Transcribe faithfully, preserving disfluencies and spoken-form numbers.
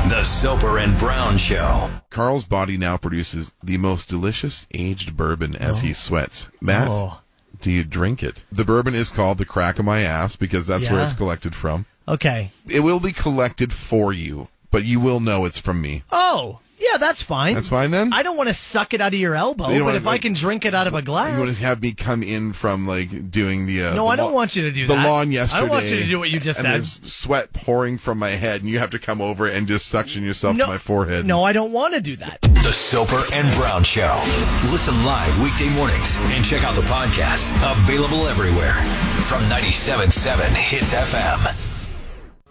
The Soper and Brown Show. Carl's body now produces the most delicious aged bourbon as oh. he sweats. Matt, oh. do you drink it? The bourbon is called the Crack of My Ass because that's yeah. where it's collected from. Okay. It will be collected for you, but you will know it's from me. Oh, yeah, that's fine. That's fine then? I don't want to suck it out of your elbow, so you but if like, I can drink it out of a glass. You want to have me come in from, like, doing the... Uh, no, the I don't lawn, want you to do the that. The lawn yesterday. I don't want you to do what you just and said. And there's sweat pouring from my head, and you have to come over and just suction yourself no, to my forehead. No, I don't want to do that. The Soper and Brown Show. Listen live weekday mornings and check out the podcast. Available everywhere from ninety-seven point seven Hits F M.